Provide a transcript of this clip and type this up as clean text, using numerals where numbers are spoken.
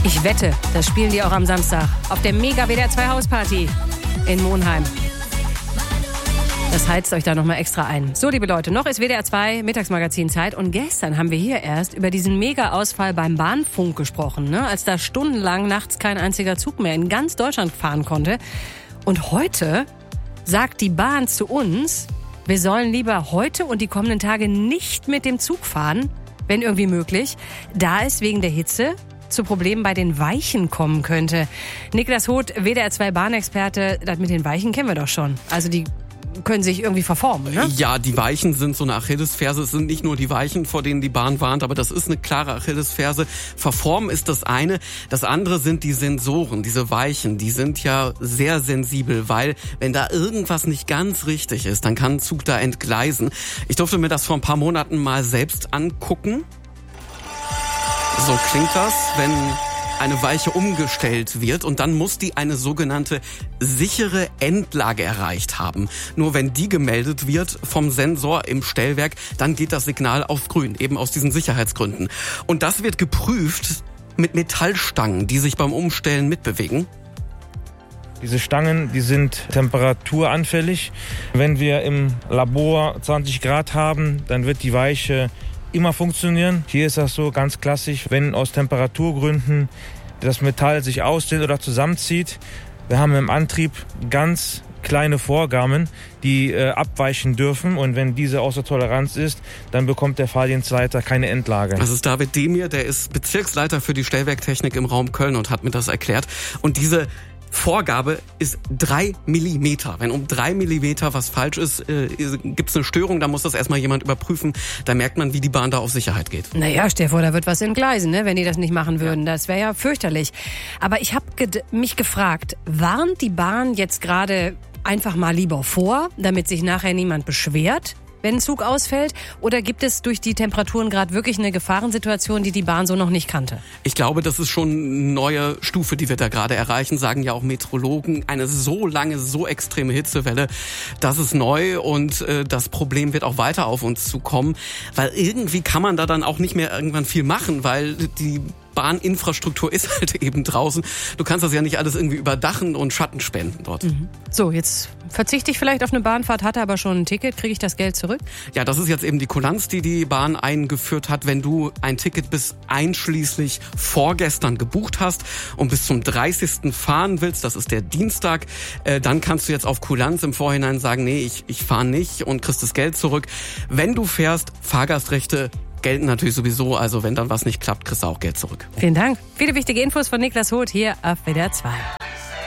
Ich wette, das spielen die auch am Samstag auf der Mega WDR 2 Hausparty in Monheim. Das heizt euch da nochmal extra ein. So, liebe Leute, noch ist WDR 2 Mittagsmagazin Zeit. Und gestern haben wir hier erst über diesen Mega-Ausfall beim Bahnfunk gesprochen, ne? Als da stundenlang nachts kein einziger Zug mehr in ganz Deutschland fahren konnte. Und heute sagt die Bahn zu uns, wir sollen lieber heute und die kommenden Tage nicht mit dem Zug fahren, wenn irgendwie möglich, da es wegen der Hitze zu Problemen bei den Weichen kommen könnte. Niklas Hoth, WDR 2 Bahnexperte, das mit den Weichen kennen wir doch schon. Also die können sich irgendwie verformen, ne? Ja, die Weichen sind so eine Achillesferse. Es sind nicht nur die Weichen, vor denen die Bahn warnt, aber das ist eine klare Achillesferse. Verformen ist das eine. Das andere sind die Sensoren, diese Weichen. Die sind ja sehr sensibel, weil wenn da irgendwas nicht ganz richtig ist, dann kann ein Zug da entgleisen. Ich durfte mir das vor ein paar Monaten mal selbst angucken. So klingt das, wenn eine Weiche umgestellt wird und dann muss die eine sogenannte sichere Endlage erreicht haben. Nur wenn die gemeldet wird vom Sensor im Stellwerk, dann geht das Signal auf grün, eben aus diesen Sicherheitsgründen. Und das wird geprüft mit Metallstangen, die sich beim Umstellen mitbewegen. Diese Stangen, die sind temperaturanfällig. Wenn wir im Labor 20 Grad haben, dann wird die Weiche immer funktionieren. Hier ist das so ganz klassisch, wenn aus Temperaturgründen das Metall sich ausdehnt oder zusammenzieht. Wir haben im Antrieb ganz kleine Vorgaben, die abweichen dürfen. Und wenn diese außer Toleranz ist, dann bekommt der Fahrdienstleiter keine Endlage. Das ist David Demir, der ist Bezirksleiter für die Stellwerktechnik im Raum Köln und hat mir das erklärt. Und diese Vorgabe ist 3 Millimeter. Wenn um 3 Millimeter was falsch ist, gibt es eine Störung, dann muss das erstmal jemand überprüfen. Da merkt man, wie die Bahn da auf Sicherheit geht. Naja, stell dir vor, da wird was entgleisen, ne, wenn die das nicht machen würden. Ja. Das wäre ja fürchterlich. Aber ich habe mich gefragt, warnt die Bahn jetzt gerade einfach mal lieber vor, damit sich nachher niemand beschwert, wenn ein Zug ausfällt? Oder gibt es durch die Temperaturen gerade wirklich eine Gefahrensituation, die die Bahn so noch nicht kannte? Ich glaube, das ist schon eine neue Stufe, die wir da gerade erreichen, sagen ja auch Meteorologen. Eine so lange, so extreme Hitzewelle, das ist neu und das Problem wird auch weiter auf uns zukommen. Weil irgendwie kann man da dann auch nicht mehr irgendwann viel machen, weil die Bahninfrastruktur ist halt eben draußen. Du kannst das ja nicht alles irgendwie überdachen und Schatten spenden dort. So, jetzt verzichte ich vielleicht auf eine Bahnfahrt, hatte aber schon ein Ticket. Kriege ich das Geld zurück? Ja, das ist jetzt eben die Kulanz, die die Bahn eingeführt hat. Wenn du ein Ticket bis einschließlich vorgestern gebucht hast und bis zum 30. fahren willst, das ist der Dienstag, dann kannst du jetzt auf Kulanz im Vorhinein sagen, nee, ich fahre nicht und kriegst das Geld zurück. Wenn du fährst, Fahrgastrechte gelten natürlich sowieso, also wenn dann was nicht klappt, kriegst du auch Geld zurück. Vielen Dank. Viele wichtige Infos von Niklas Hoth hier auf WDR 2.